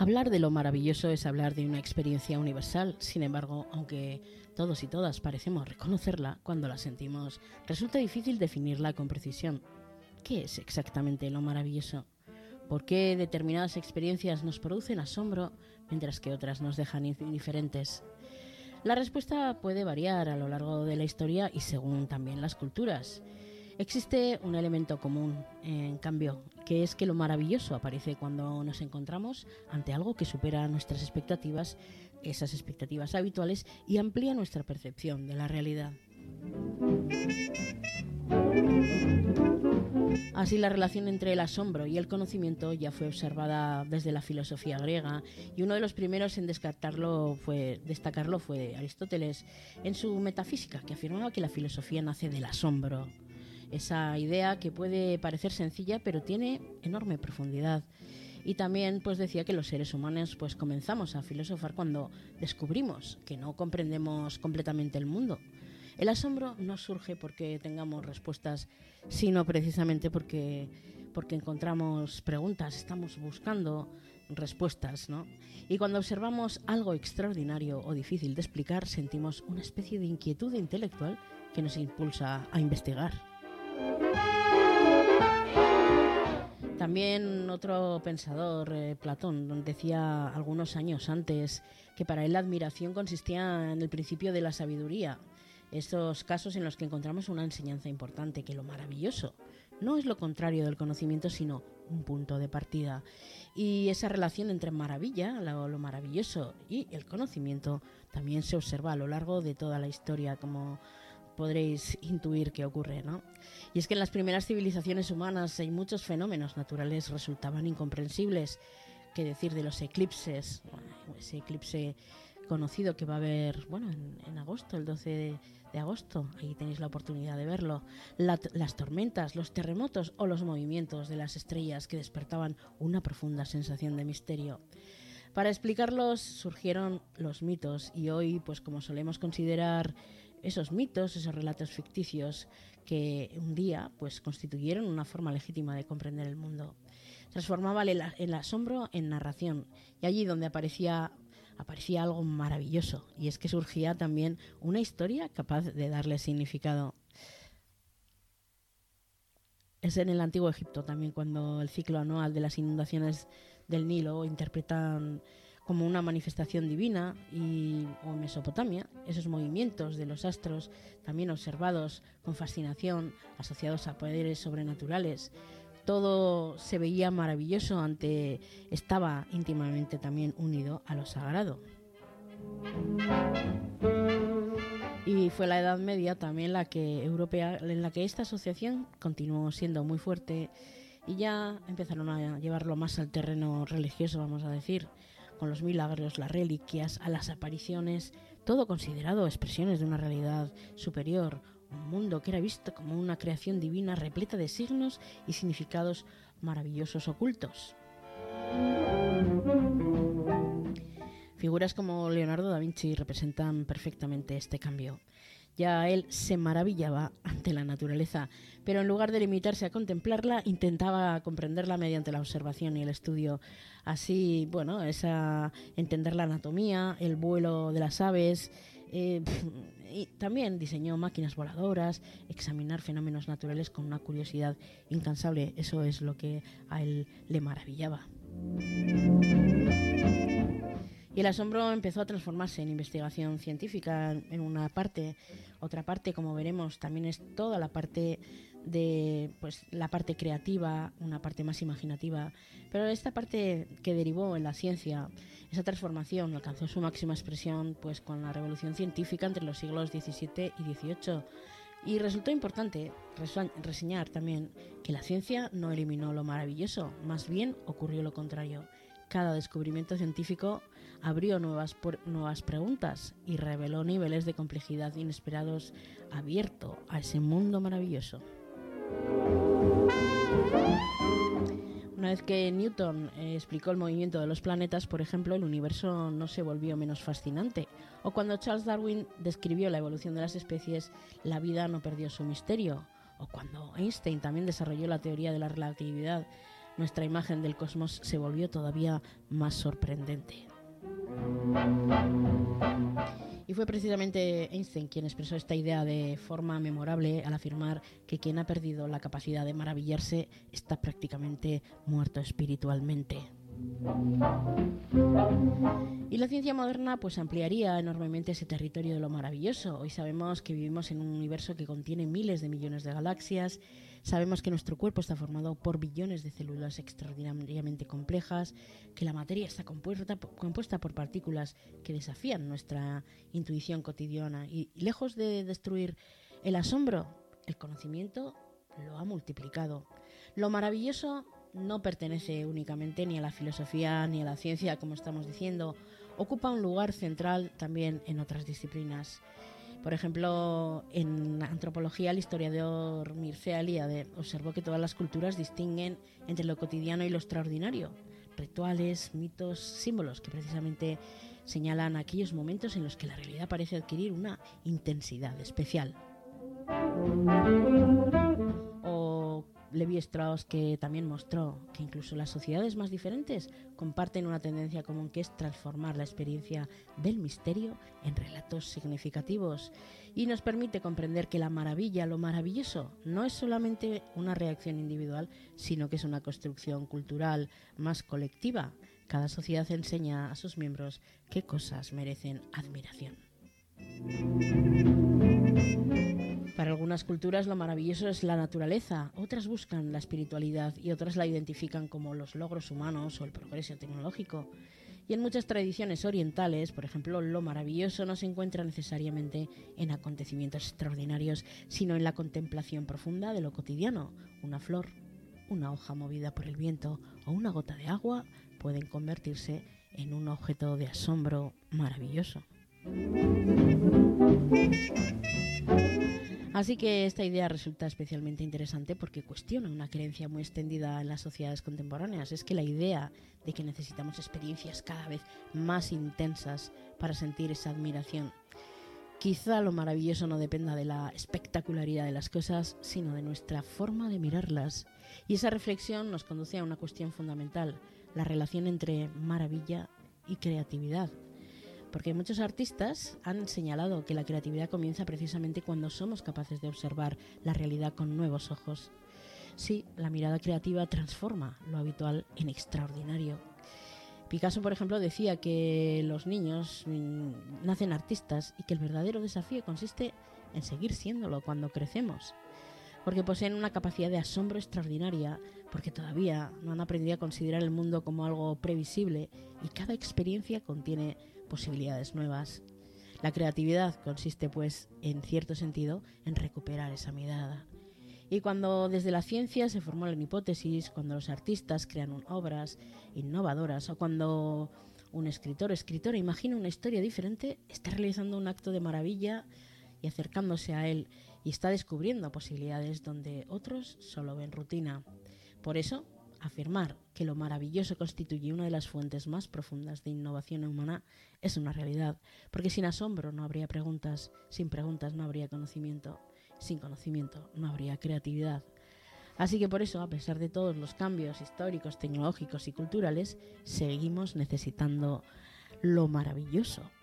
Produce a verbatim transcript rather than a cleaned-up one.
Hablar de lo maravilloso es hablar de una experiencia universal. Sin embargo, aunque todos y todas parecemos reconocerla, cuando la sentimos, resulta difícil definirla con precisión. ¿Qué es exactamente lo maravilloso? ¿Por qué determinadas experiencias nos producen asombro, mientras que otras nos dejan indiferentes? La respuesta puede variar a lo largo de la historia y según también las culturas. Existe un elemento común, en cambio, que es que lo maravilloso aparece cuando nos encontramos ante algo que supera nuestras expectativas, esas expectativas habituales, y amplía nuestra percepción de la realidad. Así, la relación entre el asombro y el conocimiento ya fue observada desde la filosofía griega, y uno de los primeros en descartarlo fue, destacarlo fue Aristóteles en su Metafísica, que afirmaba que la filosofía nace del asombro. Esa idea que puede parecer sencilla, pero tiene enorme profundidad. Y también pues decía que los seres humanos pues comenzamos a filosofar cuando descubrimos que no comprendemos completamente el mundo. El asombro no surge porque tengamos respuestas, sino precisamente porque, porque encontramos preguntas, estamos buscando respuestas, ¿no? Y cuando observamos algo extraordinario o difícil de explicar, sentimos una especie de inquietud intelectual que nos impulsa a investigar. También otro pensador, eh, Platón, decía algunos años antes que para él la admiración consistía en el principio de la sabiduría. Estos casos en los que encontramos una enseñanza importante, que lo maravilloso no es lo contrario del conocimiento, sino un punto de partida. Y esa relación entre maravilla, lo, lo maravilloso, y el conocimiento también se observa a lo largo de toda la historia, como podréis intuir que ocurre, ¿no? Y es que en las primeras civilizaciones humanas hay muchos fenómenos naturales resultaban incomprensibles. ¿Qué decir de los eclipses? Bueno, ese eclipse conocido que va a haber, bueno, en, en agosto, el doce de, de agosto, ahí tenéis la oportunidad de verlo. La, las tormentas, los terremotos o los movimientos de las estrellas que despertaban una profunda sensación de misterio. Para explicarlos surgieron los mitos y hoy, pues como solemos considerar esos mitos, esos relatos ficticios que un día pues constituyeron una forma legítima de comprender el mundo. Transformaba el, el asombro en narración, y allí donde aparecía aparecía algo maravilloso, y es que surgía también una historia capaz de darle significado. Es en el antiguo Egipto también cuando el ciclo anual de las inundaciones del Nilo interpretan como una manifestación divina, y o en Mesopotamia, esos movimientos de los astros también observados con fascinación, asociados a poderes sobrenaturales. Todo se veía maravilloso, ante estaba íntimamente también unido a lo sagrado. Y fue la Edad Media también la que europea en la que esta asociación continuó siendo muy fuerte, y ya empezaron a llevarlo más al terreno religioso, vamos a decir, con los milagros, las reliquias, a las apariciones, todo considerado expresiones de una realidad superior, un mundo que era visto como una creación divina repleta de signos y significados maravillosos ocultos. Figuras como Leonardo da Vinci representan perfectamente este cambio. Ya él se maravillaba ante la naturaleza, pero en lugar de limitarse a contemplarla, intentaba comprenderla mediante la observación y el estudio. Así, bueno, esa entender la anatomía, el vuelo de las aves, eh, y también diseñó máquinas voladoras, examinar fenómenos naturales con una curiosidad incansable. Eso es lo que a él le maravillaba. Y el asombro empezó a transformarse en investigación científica en una parte. Otra parte, como veremos, también es toda la parte de, pues, la parte creativa, una parte más imaginativa. Pero esta parte que derivó en la ciencia, esa transformación alcanzó su máxima expresión pues con la revolución científica entre los siglos diecisiete y dieciocho. Y resultó importante reseñar también que la ciencia no eliminó lo maravilloso, más bien ocurrió lo contrario. Cada descubrimiento científico abrió nuevas, nuevas preguntas y reveló niveles de complejidad inesperados, abierto a ese mundo maravilloso. Una vez que Newton eh, explicó el movimiento de los planetas, por ejemplo, el universo no se volvió menos fascinante. O cuando Charles Darwin describió la evolución de las especies, la vida no perdió su misterio. O cuando Einstein también desarrolló la teoría de la relatividad, nuestra imagen del cosmos se volvió todavía más sorprendente. Y fue precisamente Einstein quien expresó esta idea de forma memorable al afirmar que quien ha perdido la capacidad de maravillarse está prácticamente muerto espiritualmente. Y la ciencia moderna pues ampliaría enormemente ese territorio de lo maravilloso. Hoy sabemos que vivimos en un universo que contiene miles de millones de galaxias. Sabemos que nuestro cuerpo está formado por billones de células extraordinariamente complejas, que la materia está compuesta, compuesta por partículas que desafían nuestra intuición cotidiana. Y, y lejos de destruir el asombro, el conocimiento lo ha multiplicado. Lo maravilloso no pertenece únicamente ni a la filosofía ni a la ciencia, como estamos diciendo. Ocupa un lugar central también en otras disciplinas. Por ejemplo, en antropología, el historiador Mircea Eliade observó que todas las culturas distinguen entre lo cotidiano y lo extraordinario. Rituales, mitos, símbolos que precisamente señalan aquellos momentos en los que la realidad parece adquirir una intensidad especial. O Levi Strauss, que también mostró que incluso las sociedades más diferentes comparten una tendencia común, que es transformar la experiencia del misterio en relatos significativos, y nos permite comprender que la maravilla, lo maravilloso, no es solamente una reacción individual, sino que es una construcción cultural más colectiva. Cada sociedad enseña a sus miembros qué cosas merecen admiración. Para algunas culturas lo maravilloso es la naturaleza, otras buscan la espiritualidad y otras la identifican como los logros humanos o el progreso tecnológico. Y en muchas tradiciones orientales, por ejemplo, lo maravilloso no se encuentra necesariamente en acontecimientos extraordinarios, sino en la contemplación profunda de lo cotidiano. Una flor, una hoja movida por el viento o una gota de agua pueden convertirse en un objeto de asombro maravilloso. Así que esta idea resulta especialmente interesante porque cuestiona una creencia muy extendida en las sociedades contemporáneas. Es que la idea de que necesitamos experiencias cada vez más intensas para sentir esa admiración. Quizá lo maravilloso no dependa de la espectacularidad de las cosas, sino de nuestra forma de mirarlas. Y esa reflexión nos conduce a una cuestión fundamental, la relación entre maravilla y creatividad. Porque muchos artistas han señalado que la creatividad comienza precisamente cuando somos capaces de observar la realidad con nuevos ojos. Sí, la mirada creativa transforma lo habitual en extraordinario. Picasso, por ejemplo, decía que los niños mmm, nacen artistas y que el verdadero desafío consiste en seguir siéndolo cuando crecemos. Porque poseen una capacidad de asombro extraordinaria, porque todavía no han aprendido a considerar el mundo como algo previsible y cada experiencia contiene posibilidades nuevas. La creatividad consiste, pues, en cierto sentido, en recuperar esa mirada. Y cuando desde la ciencia se formulan hipótesis, cuando los artistas crean obras innovadoras o cuando un escritor o escritora imagina una historia diferente, está realizando un acto de maravilla y acercándose a él, y está descubriendo posibilidades donde otros solo ven rutina. Por eso, afirmar que lo maravilloso constituye una de las fuentes más profundas de innovación humana es una realidad, porque sin asombro no habría preguntas, sin preguntas no habría conocimiento, sin conocimiento no habría creatividad. Así que por eso, a pesar de todos los cambios históricos, tecnológicos y culturales, seguimos necesitando lo maravilloso.